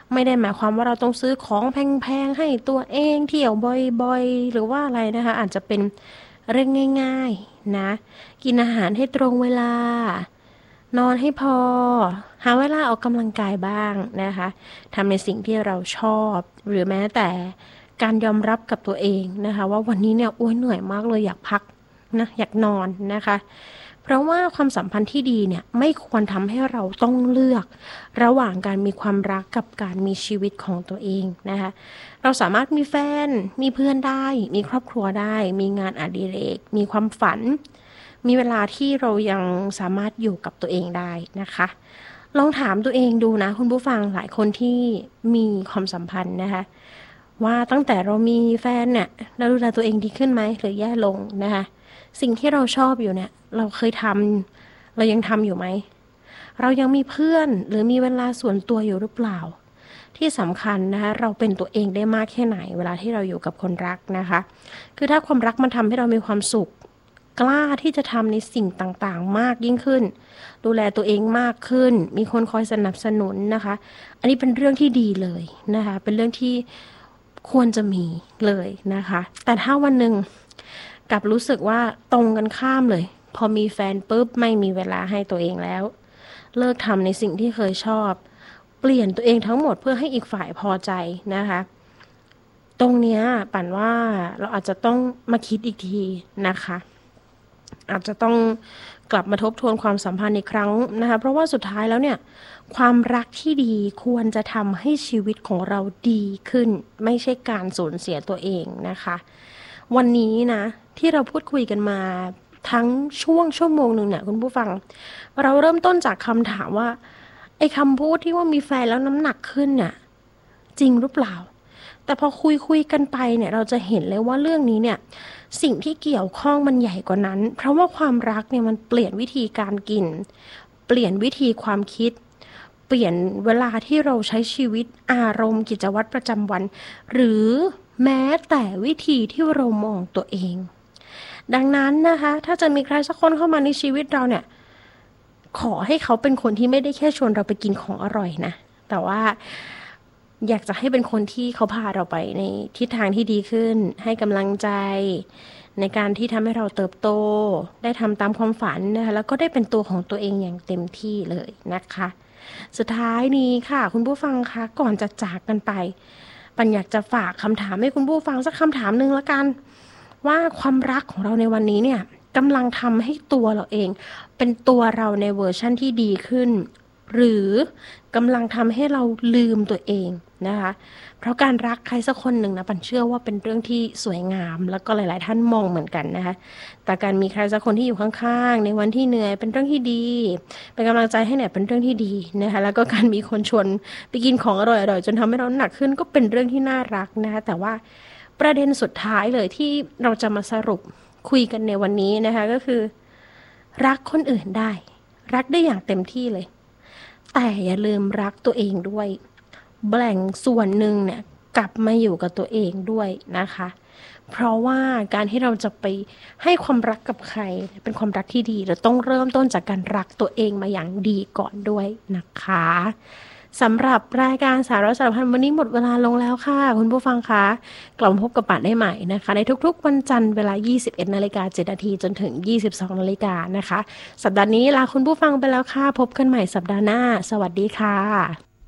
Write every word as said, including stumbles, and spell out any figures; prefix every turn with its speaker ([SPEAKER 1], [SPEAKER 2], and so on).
[SPEAKER 1] ไม่ได้หมายความว่าเราต้องซื้อของแพงๆให้ตัวเองเที่ยวบ่อยๆหรือว่าอะไรนะคะอาจจะเป็นเรื่องง่ายๆนะกินอาหารให้ตรงเวลานอนให้พอหาเวลาออกกำลังกายบ้างนะคะทำในสิ่งที่เราชอบหรือแม้แต่การยอมรับกับตัวเองนะคะว่าวันนี้เนี่ยโอ้ยเหนื่อยมากเลยอยากพักนะอยากนอนนะคะเพราะว่าความสัมพันธ์ที่ดีเนี่ยไม่ควรทำให้เราต้องเลือกระหว่างการมีความรักกับการมีชีวิตของตัวเองนะคะเราสามารถมีแฟนมีเพื่อนได้มีครอบครัวได้มีงานอดิเรกมีความฝันมีเวลาที่เรายังสามารถอยู่กับตัวเองได้นะคะลองถามตัวเองดูนะคุณผู้ฟังหลายคนที่มีความสัมพันธ์นะคะว่าตั้งแต่เรามีแฟนเนี่ยเราดูแลตัวเองดีขึ้นไหมหรือแย่ลงนะคะสิ่งที่เราชอบอยู่เนี่ยเราเคยทำเรายังทำอยู่ไหมเรายังมีเพื่อนหรือมีเวลาส่วนตัวอยู่หรือเปล่าที่สำคัญนะคะเราเป็นตัวเองได้มากแค่ไหนเวลาที่เราอยู่กับคนรักนะคะคือถ้าความรักมันทำให้เรามีความสุขกล้าที่จะทำในสิ่งต่างๆมากยิ่งขึ้นดูแลตัวเองมากขึ้นมีคนคอยสนับสนุนนะคะอันนี้เป็นเรื่องที่ดีเลยนะคะเป็นเรื่องที่ควรจะมีเลยนะคะแต่ถ้าวันหนึ่งกลับรู้สึกว่าตรงกันข้ามเลยพอมีแฟนปุ๊บไม่มีเวลาให้ตัวเองแล้วเลิกทำในสิ่งที่เคยชอบเปลี่ยนตัวเองทั้งหมดเพื่อให้อีกฝ่ายพอใจนะคะตรงเนี้ยปั่นว่าเราอาจจะต้องมาคิดอีกทีนะคะอาจจะต้องกลับมาทบทวนความสัมพันธ์อีกครั้งนะคะเพราะว่าสุดท้ายแล้วเนี่ยความรักที่ดีควรจะทำให้ชีวิตของเราดีขึ้นไม่ใช่การสูญเสียตัวเองนะคะวันนี้นะที่เราพูดคุยกันมาทั้งช่วงชั่วโมงหนึ่งเนี่ยคุณผู้ฟังเราเริ่มต้นจากคำถามว่าไอ้คำพูดที่ว่ามีแฟนแล้วน้ำหนักขึ้นเนี่ยจริงหรือเปล่าแต่พอคุยคุยกันไปเนี่ยเราจะเห็นเลยว่าเรื่องนี้เนี่ยสิ่งที่เกี่ยวข้องมันใหญ่กว่านั้นเพราะว่าความรักเนี่ยมันเปลี่ยนวิธีการกินเปลี่ยนวิธีความคิดเปลี่ยนเวลาที่เราใช้ชีวิตอารมณ์กิจวัตรประจำวันหรือแม้แต่วิธีที่เรามองตัวเองดังนั้นนะคะถ้าจะมีใครสักคนเข้ามาในชีวิตเราเนี่ยขอให้เขาเป็นคนที่ไม่ได้แค่ชวนเราไปกินของอร่อยนะแต่ว่าอยากจะให้เป็นคนที่เขาพาเราไปในทิศทางที่ดีขึ้นให้กำลังใจในการที่ทำให้เราเติบโตได้ทำตามความฝันนะคะแล้วก็ได้เป็นตัวของตัวเองอย่างเต็มที่เลยนะคะสุดท้ายนี้ค่ะคุณผู้ฟังคะก่อนจะจากกันไปปัญอยากจะฝากคำถามให้คุณผู้ฟังสักคำถามหนึ่งละกันว่าความรักของเราในวันนี้เนี่ยกำลังทำให้ตัวเราเองเป็นตัวเราในเวอร์ชั่นที่ดีขึ้นหรือกำลังทำให้เราลืมตัวเองนะคะเพราะการรักใครสักคนหนึ่งนะปันเชื่อว่าเป็นเรื่องที่สวยงามแล้วก็หลายๆท่านมองเหมือนกันนะคะแต่การมีใครสักคนที่อยู่ข้างๆในวันที่เหนื่อยเป็นเรื่องที่ดีเป็นกำลังใจให้เนี่ยเป็นเรื่องที่ดีนะคะแล้วก็การมีคนชวนไปกินของอร่อยๆจนทำให้เราหนักขึ้นก็เป็นเรื่องที่น่ารักนะคะแต่ว่าประเด็นสุดท้ายเลยที่เราจะมาสรุปคุยกันในวันนี้นะคะก็คือรักคนอื่นได้รักได้อย่างเต็มที่เลยแต่อย่าลืมรักตัวเองด้วยแบ่งส่วนหนึ่งเนี่ยกลับมาอยู่กับตัวเองด้วยนะคะเพราะว่าการที่เราจะไปให้ความรักกับใครเป็นความรักที่ดีเราต้องเริ่มต้นจากการรักตัวเองมาอย่างดีก่อนด้วยนะคะสำหรับรายการสาระสารพันวันนี้หมดเวลาลงแล้วค่ะคุณผู้ฟังคะกลับมาพบกับป่านได้ใหม่นะคะในทุกๆวันจันทร์เวลา ยี่สิบเอ็ดนาฬิกาเจ็ดนาทีจนถึง ยี่สิบสองนาฬิกานะคะสัปดาห์นี้ลาคุณผู้ฟังไปแล้วค่ะพบกันใหม่สัปดาห์หน้าสวัสดีค่ะ